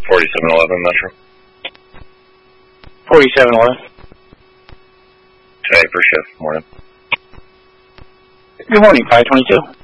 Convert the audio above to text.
4711 Metro. 4711. Today for shift, morning. Good morning, 522.